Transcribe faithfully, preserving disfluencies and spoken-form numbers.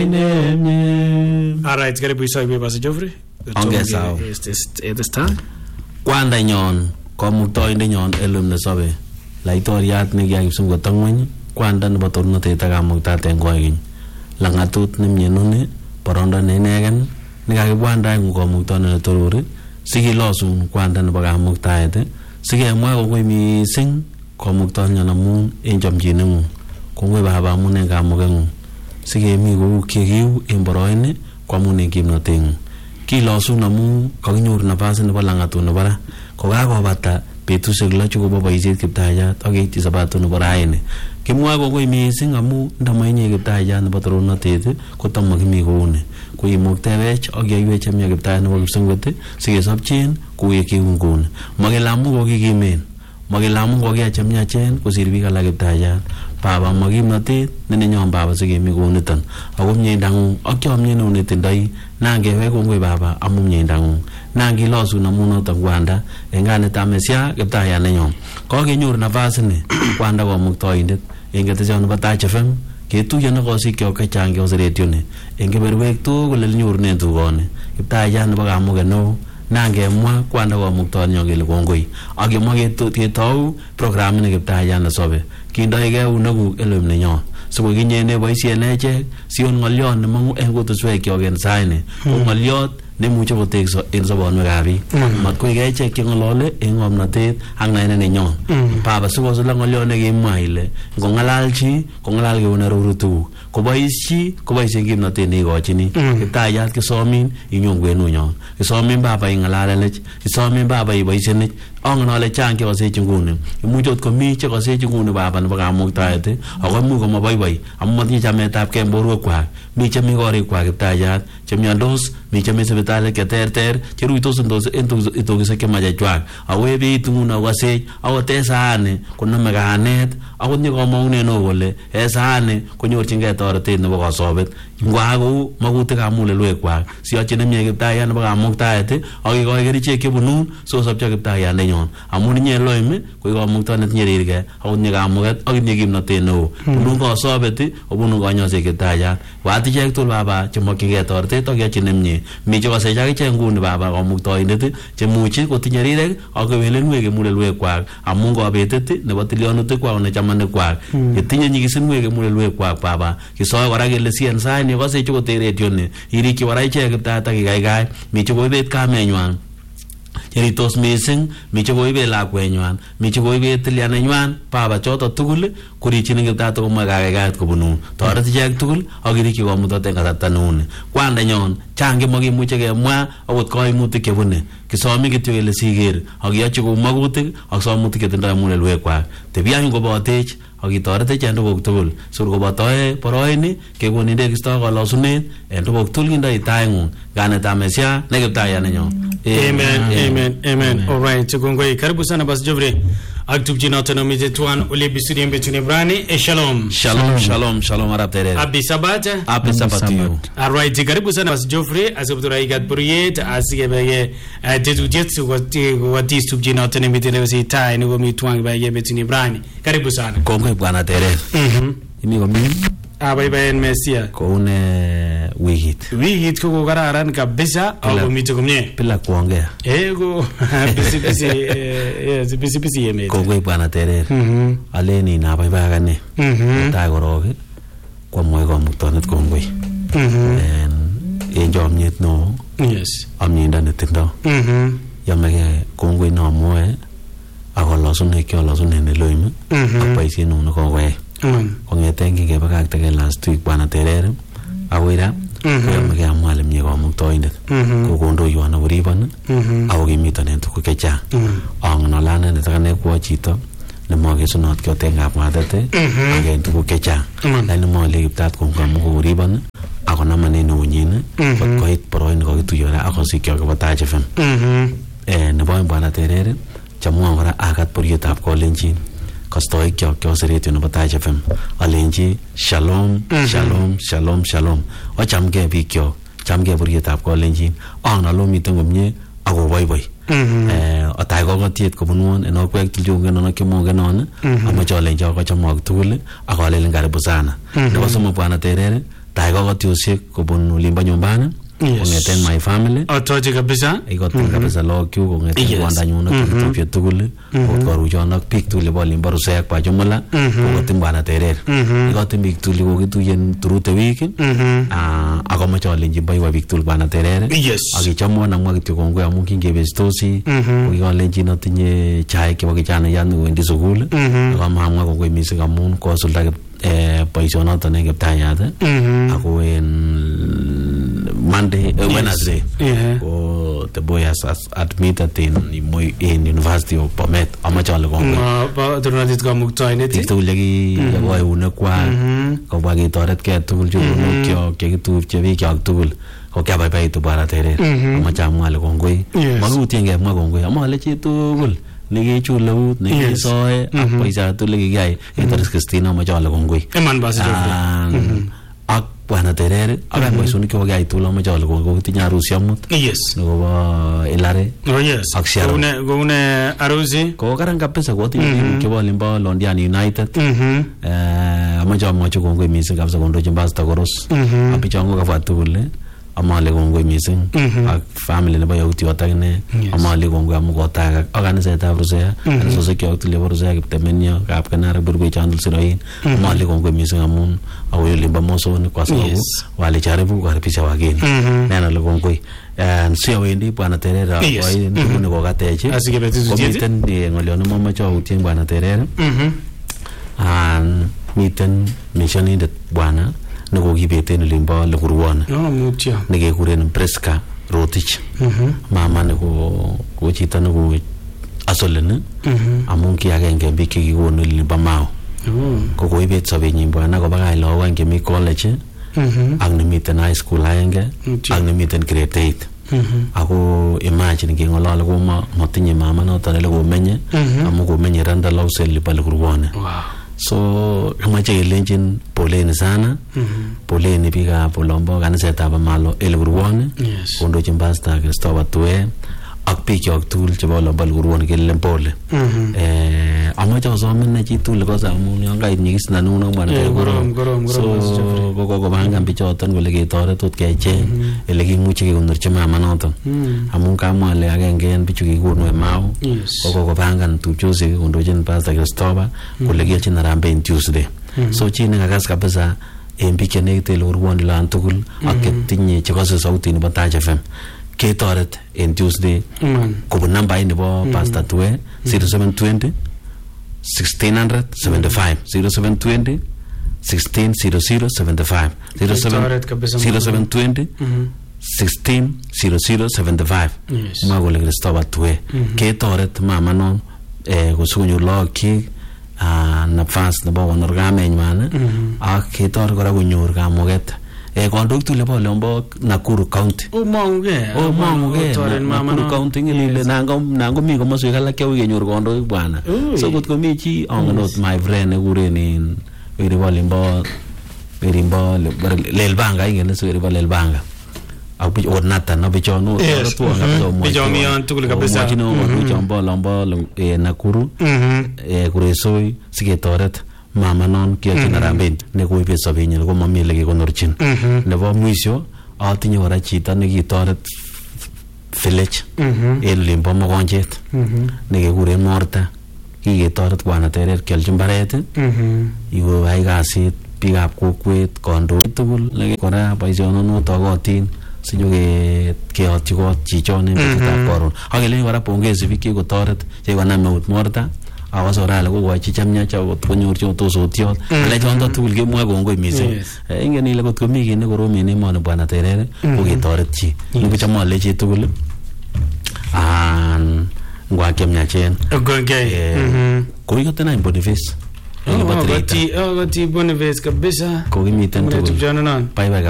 All right, karibu Isaiah Pastor Geoffrey. Ongeza. This time. Kwanda nyon komuktoinde nyon elum ne sobe. Laitoriat ne kya kipsum gotangwen kwanda ne batornote ta kamuktat en koigin. Langatut ne myenune poronda ne negen ne kakibwanda en komuktone ne toruri sikilosun kwanda ne bakamuktaete sikemwa kongoi mising komukton nyon amun en chomchinengung kongoi baba amun en kamukengung sikemi kou kiekiu en boroine kwamun en kimnotengung kilosun amun kakinyoru nafasi nebo langatut nebo ra kokakobata betusiek lo chekobo boisiet Kiptayat ak keityi sabatut nebo raini kimwa kongoi mising amun ndamainye Kiptayat nebo torornotet kotomo kimi kouni kuimuktewech ak yaiwech chemia Kiptayat nebo kipsengwet sikesopchen kuye kiunguni makelamu kokikimen makelamu kokiya chemiachen kosir biik alak Kiptayat baba makimnotet ne nenyon baba sikemi kouniton ako myeindangung ak chomyet neu netindoi nangewe kongoi baba amu myeindangung nangilosun amu noton kwanda en kanetab Mesia Kiptayat nenyon kokenyoru nafasi ni kwanda komuktoindet en ketechon nebo Taach F M ketuye ne kosikyok chechang kose radio ni en keberwek tugul ole nyorunen tugoni Kiptayat nebo kamuget neo nangemwa kwanda komuktoindet kele kongoi ak kemwa ketou program ni Kiptayat nesobe kindoige unoguk elum nenyon siko kinyene boisiet nechek sion ngoliot nemangu en kutuswekyok en saini ko ngoliot nemuche kotekso en sobonwekab biik matkoi kechek chengolole en ngomnotet ak naet nenyon baba sikosula ngoliot nekemwa ile ngongalal chi kongalal keune roru tuguk kobois chi koboisien kimnotet neikochini Kiptayat kisomin inyon kwenunyon kisomin baba ingalalelech kisomin baba iboisienech angen ale chang chekosech nguni imuch ot komi chekosech nguni baba nebo kamuktaet ako imuch komaboiboi amu matinye chametab kei en borwekwak mi chemi korikwak Kiptayat chemiondos mi chemi sipitali cheterter cheruitos en itokisek chemachechwak awebeitu nguni akosech akot en saani konome kanet akot nyekomong'unen oo kole en saani konyorchingei toretet nebo kosobet ngwa kou makutikab mulelwekwak siyoche nemie Kiptayat nebo kamuktaet ak kikoi kerichek chebunun sikosopcho Kiptayat nenyon amun inye loim koi komukto netinye rirgei akot nye kamuket ak inye kimnotet neo bunun kosobet obunu konyoiset Kiptayat wat ichek tugul baba chemokyingei toretet ak yoche nemie mi chekosech akichek nguni baba komuktoindet chemuchi kotinye rirek ak kewelenwek en mulelwekwak amun kobetet nebo tilionutikwak nechamanikwak yetinye nyigisinwek en mulelwekwak baba kisoe kora kele si en saini kosech koter radio ni irikyi kora ichek Kiptayat ak ikaikai mi chekoibet kamenywan cheritos mising mi chekoibet lakwenywan mi chekoibet tilianenywan baba choto tugul kurikyin Kiptayat komwa kaikaiet kobunun toret ichek tugul ak irikyi komutot en kasarta neuni kwandanyon chang chemakimuche kemwa akot koimutik chebune kisomi kityo kele siker ak yoche kou makutik ak somutik chetindoi mulelwekwak tebiany kobotech ak itoretech en tuguk tugul sur kobotoe boroini kekoninde kisto kolosunet en tuguk tugul kindoi taingung kanetab Mesia ne Kiptayat nenyon. Amen, amen, amen. All right, kongoi. Karibu sana Pastor Geoffrey. Aktupjina tonomite tuan ole bisuri mbetune brani e shalom. Shalom, shalom, shalom arab tere. Happy Sabbath. Happy Sabbath to you. All right, karibu sana Pastor Geoffrey. Asabtura igat buriet asigebe tetu jetsu wati wati stupjina tonomite lewsi tai nugo mitwang ba ye betune brani. Karibu sana. Kongoi bwana tere. Mhm. Imi komi abai baen Mesia koune wikit wikit ko kararan kabisa au komite komye bila kuongea ego bisi bisi yes bisi bisi yeme kongoi bwana tere mhm aleni na bai ba gane mhm ta goroge kwa moyo komuktonet kongoi mhm en en jomnyet no yes amnyinda netindo mhm yamege kongoi no moe akolosunne kyolosunne ne loime ak boisiet no kowe kongeten kikebakakte ke last week bwana terere awira koyamege amwale mie komuktoindet kokondoiwon akoribon ako kimiton en tuguk chechang ang'olane netakane kwo chito nemokesunot kyot en kabwatet ak en tuguk chechang lakini mole Kiptayat kongamu koribon akonaman en eunyin kot koit boroini kokituyore akosikyok kobo Taach F M nebo bwana terere chamwon kora akat borietab kolenjin kastoik kyok kyosiretyo nebo Taach F M alenji shalom shalom shalom shalom ochamgei biik kyok chamgei borietab kolenjin ang'alo miten komie akoboiboi otai kokotiet kobunwon en okwek tulichongen ak chemongenon amache alenji akochomok tugul ak alelen karibu sana nebo somok bwana terere tai kokotiosiek kobun olimbo nyumbani kongeten my family otoche kabisa ikotin kabisa lookyuk kongeten kwandanyun ak kitupche tugul ot koruchon ak biik tugul chebo olimbo Rusek kwa jumla kokotin Bwana Terere ikotin biik tugul kokituyen through the week ak amoche alenjin boiboe biik tugul Bwana Terere ak ichomwon amwa kityo kongoi amun kingebestosi kokikolenjin atinye chaik chebo kijanayat nekowendi sukul ak amamwa kongoi missing amun kosulda boisionoton en Kiptayat ako en Monday, uh, Wednesday, yeah. oh, the boy has, has admitted in in University of Bomet. Amache ale kongoi. Ma tunatit kamuktoinet. Tugul legi yabo eunek kwa kobwa ketoretkei tugul choronok chekitupche biik kyok tugul ko kiabaibaitu Bwana Terere. Amache amwa ale kongoi. Makutiengei amwa kongoi. Amwa ale chi tugul nekechul eut nekisoe ak boisiet tugul nekikiyai etoret Christina amache ale kongoi. Eman basi ak Bwana Terere ak boisionik chekokiyai tugul amache ale kongoi. Kotinye harusi amut nekobo Ilare ak Sharon koune harusi kokaran kabisa kotinye biik chebo olimbo Londiani United. Amache amwachi kongoi missing kabisa kondochin Pastor Koros ak bichon kokabwa tugul amwa ale kongoi missing ak family nebo yautiot akine amwa ale kongoi amu kotagak ak kanisetab Rusea kanisosiek kyok tugul chebo Rusea Kiptemenyo Kapkenar Burgwech Chandul Siroin amwa ale kongoi missing amun akoi olimbo Mosoni kwa sababu walijaribu kukaribisha wageni nena ale kongoi siawendi Bwana Terere akoi tugul nekokatech komiten ng'olyon nemomoche autien Bwana Terere miten missionindet Bwana nekokibeten olimbo Lekurwone nekekuren Priska Rotich mama neko ko chito neko asolen amun ki agenge en biik chekikonu olimbo Mao ko koibet sobenyin Bwana kobakach lagok aeng chemi college ak nemiten high school aenge ak nemiten grade eight ako imagine keng'olole ko motinye mama noton ele komenye amun komenye Randall House olimbo Lekurwone. So amache kelenjin poleni sana poleni biikab olombo kanisetab Amalo Lekurwone kondochin Pastor Christopher Tue ak biik kyok tugul chebo olombo Lekurwone kelelen pole. Amache asomin chi tugul kosa amun yon kait nyikisna nuno Bwana Terere so kokokopangan bichoton kole ketoret ot kecheng ele kimuche kekonorchi mama noton amun kamwa ale agenge en bichu kikonu en Mao kokokopangan tupchosiek kondochin Pastor Christopher kole kiochin Harambee Tuesday. So chi nekakas kabisa en biik chenekit Lekurwone lan tugul ak chetinye chekose sauti nebo Taach F M ketoret en Tuesday kobun nambait nebo Pastor Tue zero seven two zero sixteen hundred seventy-five zero seven two zero sixteen zero zero seventy-five zero seven two zero sixteen zero zero seventy-five mwa kole Christopher Tue ketoret mama non kosikonyor lagokyik nafas nebo konor kamenywan ak ketoret kora konyor kamuget kondoik tugul chebo olombo Nakuru County omong'ugei omong'ugei Nakuru County ngilile nango mi komoswek alak cheu kenyor kondoik Bwana so kot komi chi angen ot my friend nekuren in weribo olimbo weribo Lelbanga ingele so weribo Lelbanga ak bicho ot Nathan ak bichon ot tuon kabisa bichon mion tugul kabisa bichon bo olombo Nakuru kuresoi siketoret mama non kiochin Harambee nekoibet sobenyin ko mami ele kekonorchin. Nebo mwisho atinye kora chito nekitoret village en olimbo Mogonjet nekekuren Morta kiketoret Bwana Terere kiolchi mbaret iwe ai kasit biikab kokwet kondoik tugul kora boisiononoto kotin sinyo keotyi kot chichon en betutab koron ak kelenji kora pongezi biik chekikotoret chekonam eut Morta awas orale kokochi chamnyach akot konyorchi otosotiot alechonto tugul kemwoe kongoi missing ingen ile kot komi kit nekorom en emoni Bwana Terere ko ketoret chi nibucham ale chi tugul an ngwa kiamnyachen koikoten any Boniface Ogoti Boniface kabisa kokimiten tugul bye bye.